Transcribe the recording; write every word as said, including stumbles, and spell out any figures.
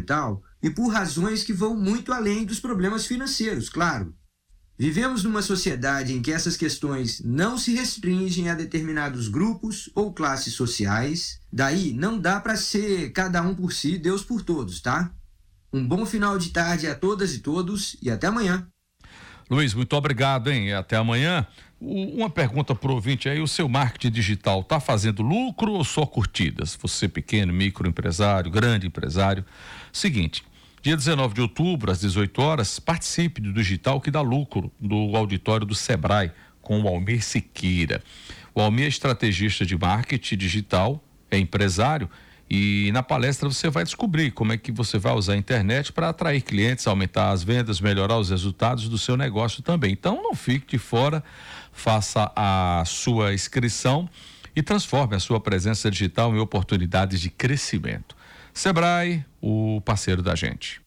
digital e por razões que vão muito além dos problemas financeiros, claro. Vivemos numa sociedade em que essas questões não se restringem a determinados grupos ou classes sociais, daí não dá para ser cada um por si, Deus por todos, tá? Um bom final de tarde a todas e todos e até amanhã. Luiz, muito obrigado, hein? Até amanhã. Uma pergunta pro ouvinte aí, o seu marketing digital tá fazendo lucro ou só curtidas? Você pequeno, microempresário, grande empresário. Seguinte, dia dezenove de outubro, às dezoito horas, participe do Digital que dá lucro do auditório do Sebrae com o Almir Siqueira. O Almir é estrategista de marketing digital, é empresário e na palestra você vai descobrir como é que você vai usar a internet para atrair clientes, aumentar as vendas, melhorar os resultados do seu negócio também. Então não fique de fora, faça a sua inscrição e transforme a sua presença digital em oportunidades de crescimento. Sebrae, o parceiro da gente.